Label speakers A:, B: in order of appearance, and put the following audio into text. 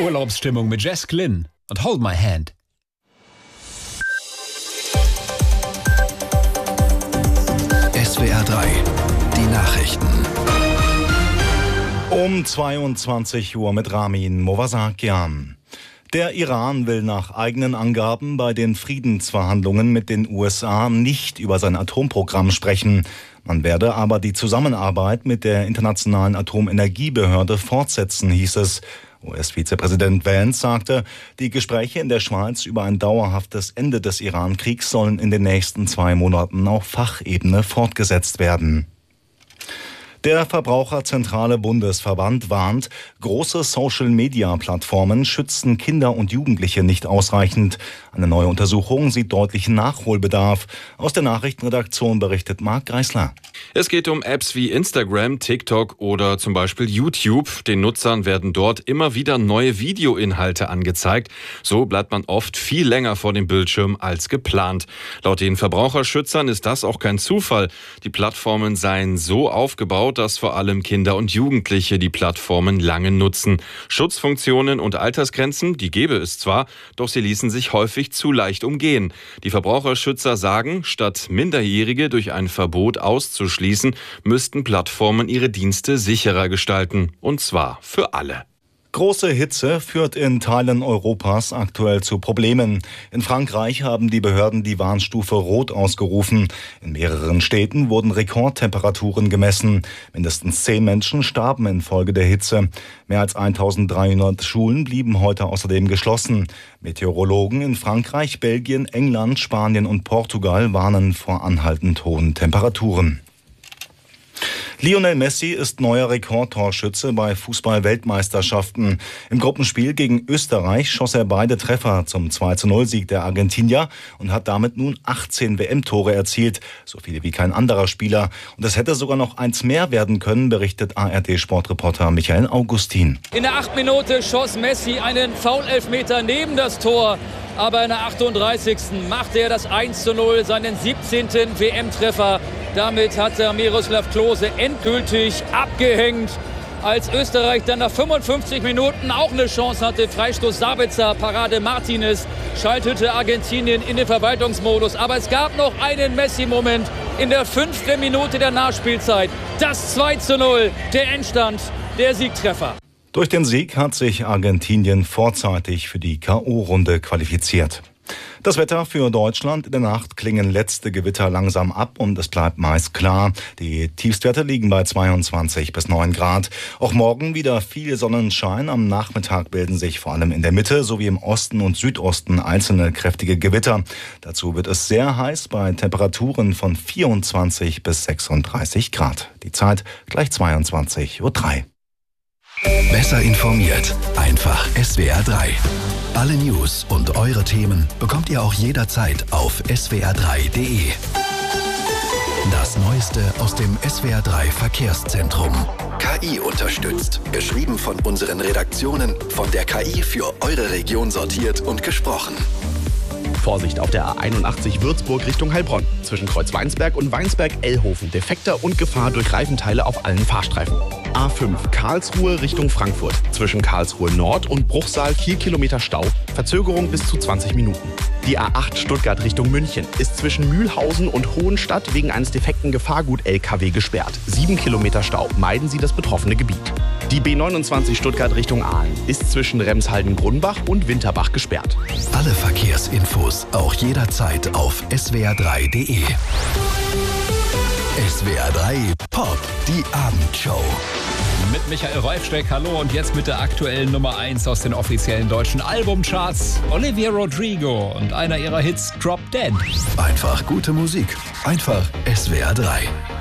A: Urlaubsstimmung mit Jess Glynn und Hold My Hand.
B: SWR 3, die Nachrichten.
C: Um 22 Uhr mit Ramin Movasakian. Der Iran will nach eigenen Angaben bei den Friedensverhandlungen mit den USA nicht über sein Atomprogramm sprechen. Man werde aber die Zusammenarbeit mit der Internationalen Atomenergiebehörde fortsetzen, hieß es. US-Vizepräsident Vance sagte, die Gespräche in der Schweiz über ein dauerhaftes Ende des Iran-Kriegs sollen in den nächsten 2 Monaten auf Fachebene fortgesetzt werden. Der Verbraucherzentrale Bundesverband warnt, große Social-Media-Plattformen schützen Kinder und Jugendliche nicht ausreichend. Eine neue Untersuchung sieht deutlichen Nachholbedarf. Aus der Nachrichtenredaktion berichtet Marc Greisler.
D: Es geht um Apps wie Instagram, TikTok oder zum Beispiel YouTube. Den Nutzern werden dort immer wieder neue Videoinhalte angezeigt. So bleibt man oft viel länger vor dem Bildschirm als geplant. Laut den Verbraucherschützern ist das auch kein Zufall. Die Plattformen seien so aufgebaut, dass vor allem Kinder und Jugendliche die Plattformen lange nutzen. Schutzfunktionen und Altersgrenzen, die gäbe es zwar, doch sie ließen sich häufig zu leicht umgehen. Die Verbraucherschützer sagen, statt Minderjährige durch ein Verbot auszuschließen, müssten Plattformen ihre Dienste sicherer gestalten. Und zwar für alle.
C: Große Hitze führt in Teilen Europas aktuell zu Problemen. In Frankreich haben die Behörden die Warnstufe Rot ausgerufen. In mehreren Städten wurden Rekordtemperaturen gemessen. Mindestens 10 Menschen starben infolge der Hitze. Mehr als 1300 Schulen blieben heute außerdem geschlossen. Meteorologen in Frankreich, Belgien, England, Spanien und Portugal warnen vor anhaltend hohen Temperaturen. Lionel Messi ist neuer Rekordtorschütze bei Fußball-Weltmeisterschaften. Im Gruppenspiel gegen Österreich schoss er beide Treffer zum 2:0-Sieg der Argentinier und hat damit nun 18 WM-Tore erzielt, so viele wie kein anderer Spieler. Und es hätte sogar noch eins mehr werden können, berichtet ARD-Sportreporter Michael Augustin.
E: In der 8. Minute schoss Messi einen Foul-Elfmeter neben das Tor. Aber in der 38. machte er das 1:0, seinen 17. WM-Treffer. Damit hat Miroslav Klose endgültig abgehängt. Als Österreich dann nach 55 Minuten auch eine Chance hatte, Freistoß Sabitzer, Parade Martinez, schaltete Argentinien in den Verwaltungsmodus. Aber es gab noch einen Messi-Moment in der 5. Minute der Nachspielzeit. Das 2:0, der Endstand, der Siegtreffer.
C: Durch den Sieg hat sich Argentinien vorzeitig für die K.O.-Runde qualifiziert. Das Wetter für Deutschland: in der Nacht klingen letzte Gewitter langsam ab und es bleibt meist klar. Die Tiefstwerte liegen bei 22 bis 9 Grad. Auch morgen wieder viel Sonnenschein. Am Nachmittag bilden sich vor allem in der Mitte sowie im Osten und Südosten einzelne kräftige Gewitter. Dazu wird es sehr heiß bei Temperaturen von 24 bis 36 Grad. Die Zeit gleich 22:03 Uhr.
B: Besser informiert, einfach SWR 3. Alle News und eure Themen bekommt ihr auch jederzeit auf swr3.de. Das Neueste aus dem SWR 3 Verkehrszentrum. KI unterstützt. Geschrieben von unseren Redaktionen, von der KI für eure Region sortiert und gesprochen.
F: Vorsicht auf der A81 Würzburg Richtung Heilbronn. Zwischen Kreuzweinsberg und Weinsberg-Ellhofen. Defekter und Gefahr durch Reifenteile auf allen Fahrstreifen. A5 Karlsruhe Richtung Frankfurt. Zwischen Karlsruhe Nord und Bruchsal 4 Kilometer Stau. Verzögerung bis zu 20 Minuten. Die A8 Stuttgart Richtung München ist zwischen Mühlhausen und Hohenstadt wegen eines defekten Gefahrgut-LKW gesperrt. 7 Kilometer Stau. Meiden Sie das betroffene Gebiet. Die B29 Stuttgart Richtung Aalen ist zwischen Remshalden-Grunbach und Winterbach gesperrt.
B: Alle Verkehrsinfos auch jederzeit auf swr3.de. SWR 3 Pop, die Abendshow.
A: Mit Michael Reifsteck, hallo, und jetzt mit der aktuellen Nummer 1 aus den offiziellen deutschen Albumcharts. Olivia Rodrigo und einer ihrer Hits, Drop Dead.
B: Einfach gute Musik, einfach SWR 3.